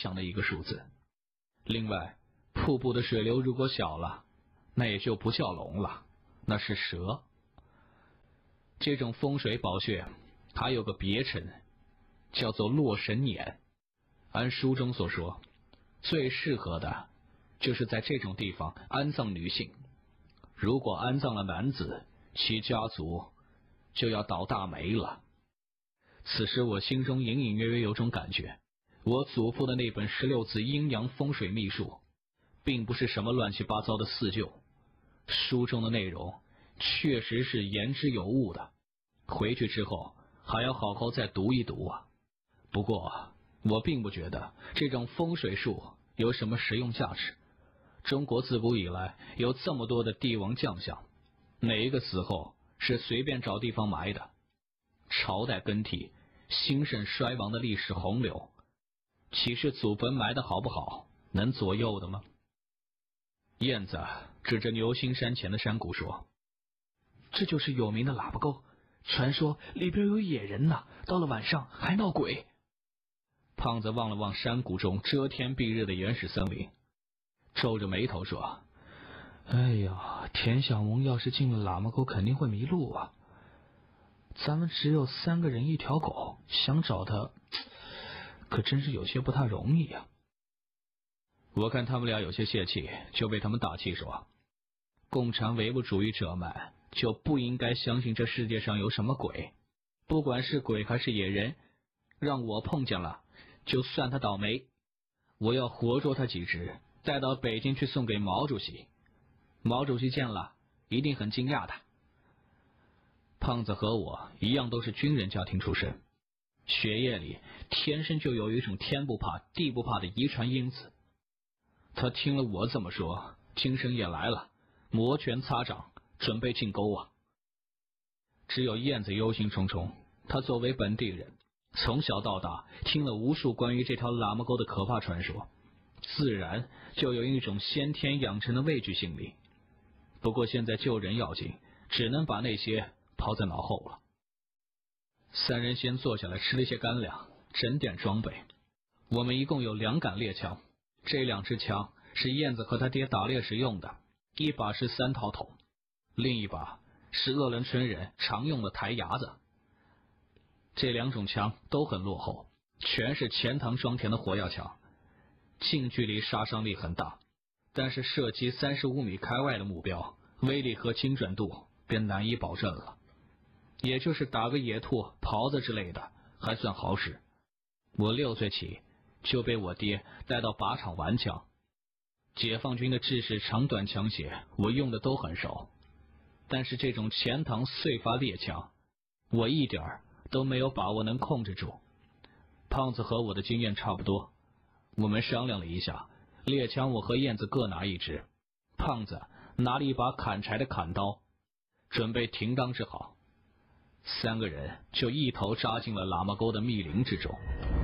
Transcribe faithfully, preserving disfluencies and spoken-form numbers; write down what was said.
响的一个数字。另外，瀑布的水流如果小了，那也就不叫龙了，那是蛇。这种风水宝穴还有个别称，叫做洛神撵。按书中所说，最适合的就是在这种地方安葬女性，如果安葬了男子，其家族就要倒大霉了。此时我心中隐隐约约有种感觉，我祖父的那本十六字阴阳风水秘术并不是什么乱七八糟的四旧，书中的内容确实是言之有物的，回去之后还要好好再读一读啊。不过我并不觉得这种风水术有什么实用价值。中国自古以来有这么多的帝王将相，哪一个死后是随便找地方埋的？朝代更替，兴盛衰亡的历史洪流，岂是祖坟埋的好不好能左右的吗？燕子指着牛心山前的山谷说：“这就是有名的喇叭沟，传说里边有野人呢，到了晚上还闹鬼。”胖子望了望山谷中遮天蔽日的原始森林，皱着眉头说：“哎呀，田小萌要是进了喇嘛沟肯定会迷路啊！咱们只有三个人一条狗，想找他可真是有些不太容易啊。”我看他们俩有些泄气，就为他们打气说：“共产唯物主义者们就不应该相信这世界上有什么鬼，不管是鬼还是野人，让我碰见了就算他倒霉，我要活捉他几只，带到北京去送给毛主席，毛主席见了一定很惊讶的。”胖子和我一样都是军人家庭出身，血液里天生就有一种天不怕地不怕的遗传因子。他听了我这么说，精神也来了，摩拳擦掌，准备进沟啊。只有燕子忧心忡忡，他作为本地人，从小到大听了无数关于这条喇嘛沟的可怕传说，自然就有一种先天养成的畏惧心理。不过现在救人要紧，只能把那些抛在脑后了。三人先坐下来吃了一些干粮，整点装备。我们一共有两杆猎枪，这两支枪是燕子和他爹打猎时用的，一把是三套筒，另一把是鄂伦春人常用的台牙子。这两种枪都很落后，全是钱塘庄田的火药枪，近距离杀伤力很大，但是射击三十五米开外的目标，威力和精准度便难以保证了。也就是打个野兔、狍子之类的还算好使。我六岁起就被我爹带到靶场玩枪，解放军的制式长短枪械我用的都很熟，但是这种钱塘碎发猎枪我一点儿都没有把握能控制住。胖子和我的经验差不多，我们商量了一下，猎枪我和燕子各拿一支，胖子拿了一把砍柴的砍刀，准备停当之好。三个人就一头扎进了喇嘛沟的密林之中。